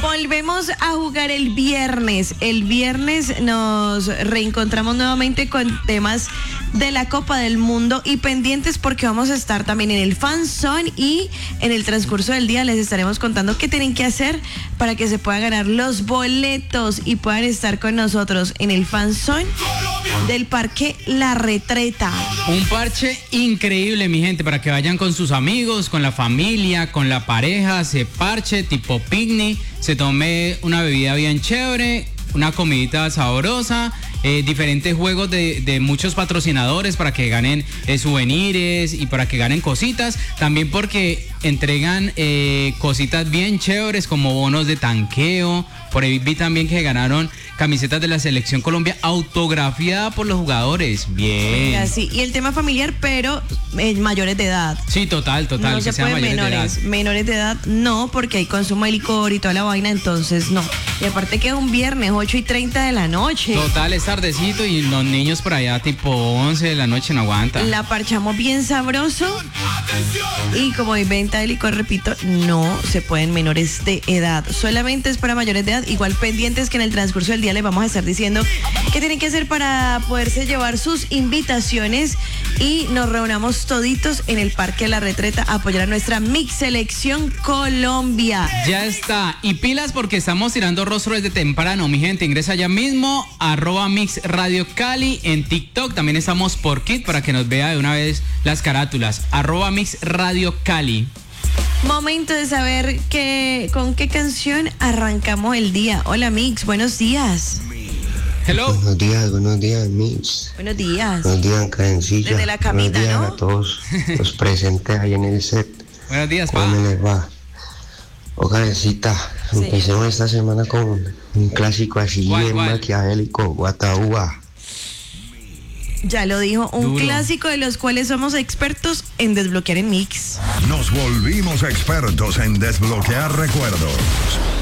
Volvemos a jugar el viernes. El viernes nos reencontramos nuevamente con temas de la Copa del Mundo y pendientes porque vamos a estar también en el Fan Zone y en el transcurso del día les estaremos contando qué tienen que hacer para que se puedan ganar los boletos y puedan estar con nosotros en el Fan Zone del Parque La Retreta. Un parche increíble, mi gente, para que vayan con sus amigos, con la familia, con la pareja, se parche tipo picnic, se tome una bebida bien chévere, una comidita sabrosa, diferentes juegos de muchos patrocinadores para que ganen souvenirs y para que ganen cositas, también porque entregan cositas bien chéveres como bonos de tanqueo. Por ahí vi también que ganaron camisetas de la Selección Colombia autografiada por los jugadores. Bien. Así, y el tema familiar, pero mayores de edad. Sí, total, No que se sean pueden mayores de edad. menores de edad no, porque hay consumo de licor y toda la vaina, entonces no. Y aparte que es un viernes, 8:30 de la noche. Total, es tardecito y los niños por allá tipo 11 de la noche no aguantan. La parchamos bien sabroso y como hay venta de licor, repito, no se pueden menores de edad. Solamente es para mayores de edad. Igual pendientes que en el transcurso del día les vamos a estar diciendo qué tienen que hacer para poderse llevar sus invitaciones y nos reunamos toditos en el Parque La Retreta a apoyar a nuestra Mix Selección Colombia. Ya está. Y pilas porque estamos tirando rostro desde temprano, mi gente. Ingresa ya mismo, @Mix Radio Cali en TikTok. También estamos por Kit para que nos vea de una vez las carátulas. @Mix Radio Cali. Momento de saber con qué canción arrancamos el día. Hola Mix, buenos días. Hello. Buenos días, Mix. Buenos días. Buenos días, Karencilla. Desde la camita, buenos días ¿no? a todos los presentes ahí en el set. Buenos días, pa. ¿Cómo les va? Karencita, empecemos esta semana con un clásico así bien maquiavélico, Guataúba. Ya lo dijo, un Duro. clásico de los cuales somos expertos en desbloquear en Mix. Nos volvimos expertos en desbloquear recuerdos.